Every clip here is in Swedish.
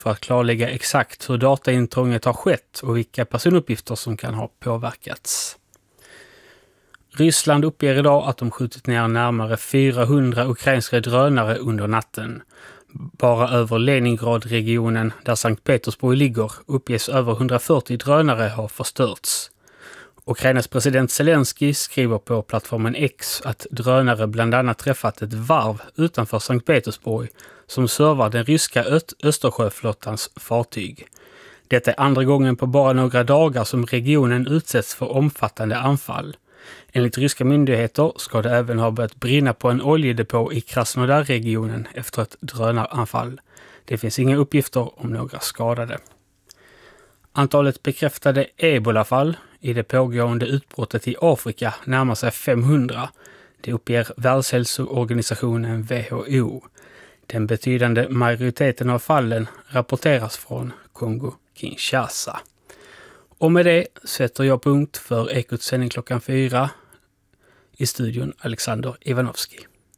för att klarlägga exakt hur dataintrånget har skett och vilka personuppgifter som kan ha påverkats. Ryssland uppger idag att de skjutit ner närmare 400 ukrainska drönare under natten. Bara över Leningrad-regionen, där Sankt Petersburg ligger, uppges över 140 drönare ha förstörts. Ukrainas president Zelensky skriver på plattformen X att drönare bland annat träffat ett varv utanför Sankt Petersburg som servar den ryska Östersjöflottans fartyg. Detta är andra gången på bara några dagar som regionen utsätts för omfattande anfall. Enligt ryska myndigheter ska det även ha börjat brinna på en oljedepå i Krasnodar-regionen efter ett drönaranfall. Det finns inga uppgifter om några skadade. Antalet bekräftade ebolafall i det pågående utbrottet i Afrika närmar sig 500. Det uppger Världshälsoorganisationen WHO. Den betydande majoriteten av fallen rapporteras från Kongo-Kinshasa. Och med det sätter jag punkt för Ekots sändning klockan 4. I studion Alexander Ivanovski.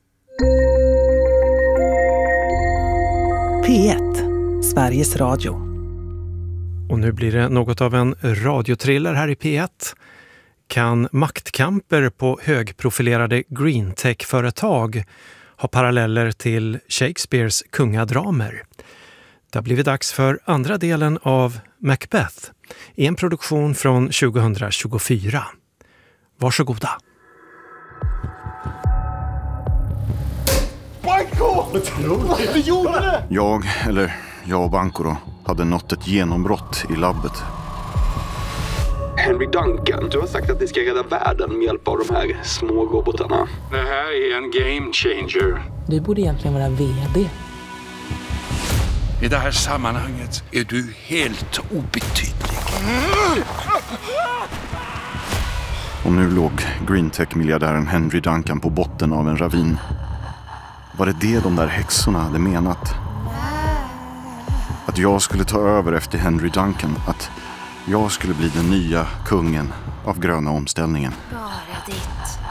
P1, Sveriges Radio. Och nu blir det något av en radiotriller här i P1. Kan maktkamper på högprofilerade greentech-företag ha paralleller till Shakespeares kungadramer? Det har blivit dags för andra delen av Macbeth i en produktion från 2024. Varsågoda. Banco! Vi gjorde det! Jag och Banco då, hade nått ett genombrott i labbet. Henry Duncan, du har sagt att ni ska rädda världen med hjälp av de här små robotarna. Det här är en game changer. Du borde egentligen vara vd. I det här sammanhanget är du helt obetydlig. Och nu låg greentech-miljardären Henry Duncan på botten av en ravin. Var det de där häxorna hade menat? Att jag skulle ta över efter Henry Duncan. Att jag skulle bli den nya kungen av gröna omställningen. Bara ditt.